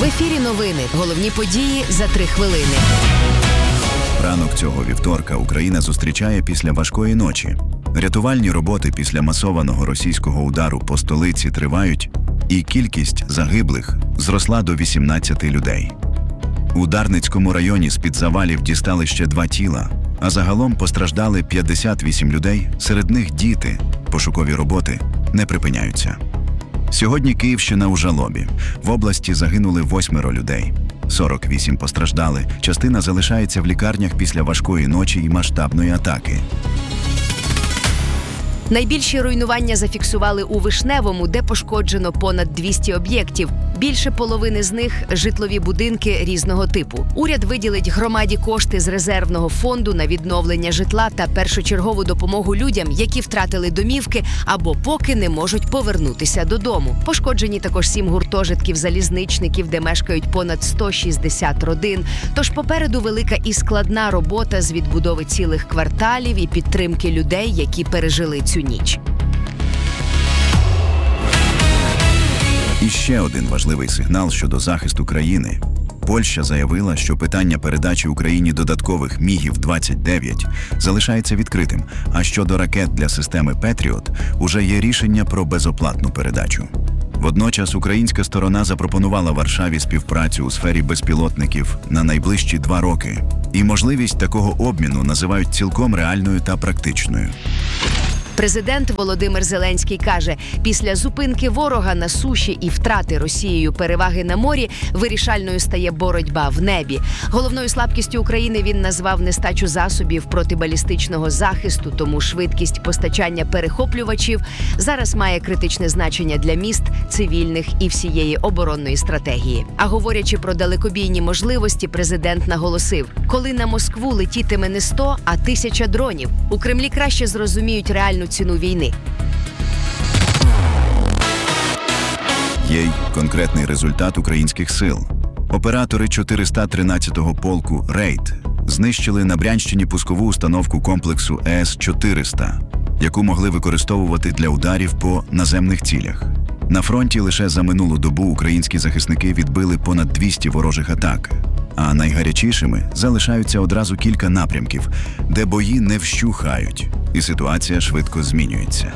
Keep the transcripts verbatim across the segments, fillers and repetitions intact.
В ефірі новини. Головні події за три хвилини. Ранок цього вівторка Україна зустрічає після важкої ночі. Рятувальні роботи після масованого російського удару по столиці тривають, і кількість загиблих зросла до вісімнадцяти людей. У Дарницькому районі з-під завалів дістали ще два тіла, а загалом постраждали п'ятдесят вісім людей, серед них діти. Пошукові роботи не припиняються. Сьогодні Київщина у жалобі. В області загинули восьмеро людей. сорок вісім постраждали, частина залишається в лікарнях після важкої ночі і масштабної атаки. Найбільші руйнування зафіксували у Вишневому, де пошкоджено понад двісті об'єктів. Більше половини з них – житлові будинки різного типу. Уряд виділить громаді кошти з резервного фонду на відновлення житла та першочергову допомогу людям, які втратили домівки або поки не можуть повернутися додому. Пошкоджені також сім гуртожитків залізничників, де мешкають понад сто шістдесят родин. Тож попереду велика і складна робота з відбудови цілих кварталів і підтримки людей, які пережили цю ніч. І ще один важливий сигнал щодо захисту країни. Польща заявила, що питання передачі Україні додаткових мігів двадцять дев'ять залишається відкритим, а щодо ракет для системи «Петріот» уже є рішення про безоплатну передачу. Водночас українська сторона запропонувала Варшаві співпрацю у сфері безпілотників на найближчі два роки. І можливість такого обміну називають цілком реальною та практичною. Президент Володимир Зеленський каже, після зупинки ворога на суші і втрати Росією переваги на морі вирішальною стає боротьба в небі. Головною слабкістю України він назвав нестачу засобів протибалістичного захисту, тому швидкість постачання перехоплювачів зараз має критичне значення для міст, цивільних і всієї оборонної стратегії. А говорячи про далекобійні можливості, президент наголосив, коли на Москву летітиме не сто, а тисяча дронів, у Кремлі краще зрозуміють реальну ціну війни. Є й конкретний результат українських сил. Оператори чотириста тринадцятого полку «Рейд» знищили на Брянщині пускову установку комплексу Е С чотириста, яку могли використовувати для ударів по наземних цілях. На фронті лише за минулу добу українські захисники відбили понад двісті ворожих атак. А найгарячішими залишаються одразу кілька напрямків, де бої не вщухають, і ситуація швидко змінюється.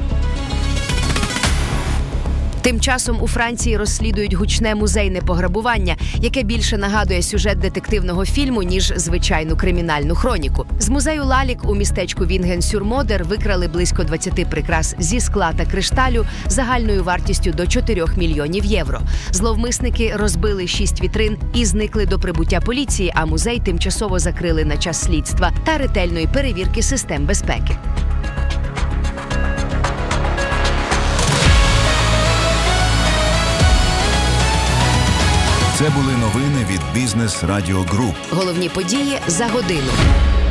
Тим часом у Франції розслідують гучне музейне пограбування, яке більше нагадує сюжет детективного фільму, ніж звичайну кримінальну хроніку. З музею лалік у містечку Вінген-сюр-Модер викрали близько двадцяти прикрас зі скла та кришталю загальною вартістю до чотирьох мільйонів євро. Зловмисники розбили шість вітрин і зникли до прибуття поліції, а музей тимчасово закрили на час слідства та ретельної перевірки систем безпеки. Це були новини від Бізнес Радіо Груп. Головні події за годину.